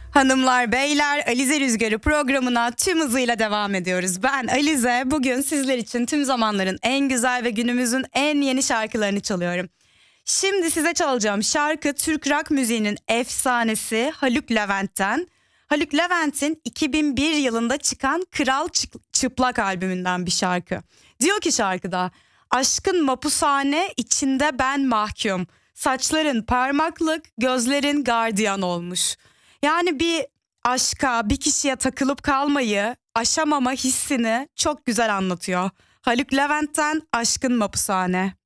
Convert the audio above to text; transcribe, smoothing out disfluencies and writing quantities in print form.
Hanımlar, beyler, Alize Rüzgarı programına tüm hızıyla devam ediyoruz. Ben Alize, bugün sizler için tüm zamanların en güzel ve günümüzün en yeni şarkılarını çalıyorum. Şimdi size çalacağım şarkı Türk rock müziğinin efsanesi Haluk Levent'ten. Haluk Levent'in 2001 yılında çıkan Kral Çıplak albümünden bir şarkı. Diyor ki şarkıda, aşkın mapushane içinde ben mahkum. Saçların parmaklık, gözlerin gardiyan olmuş. Yani bir aşka, bir kişiye takılıp kalmayı, aşamama hissini çok güzel anlatıyor. Haluk Levent'ten Aşkın Mapushane.